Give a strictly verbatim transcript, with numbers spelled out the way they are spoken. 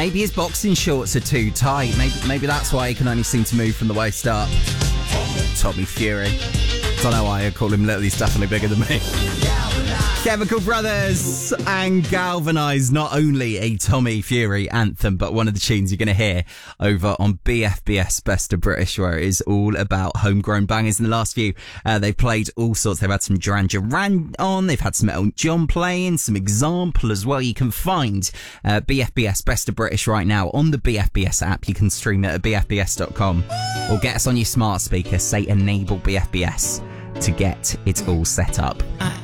Maybe his boxing shorts are too tight. Maybe, maybe that's why he can only seem to move from the waist up. Tommy Fury. Don't know why I call him little. He's definitely bigger than me. Chemical Brothers and Galvanise, not only a Tommy Fury anthem, but one of the tunes you're going to hear over on B F B S Best of British, where it is all about homegrown bangers. In the last few, uh, they've played all sorts. They've had some Duran Duran on, they've had some Elton John playing, some Example as well. You can find uh, B F B S Best of British right now on the B F B S app. You can stream it at b f b s dot com or get us on your smart speaker, say enable B F B S to get it all set up. I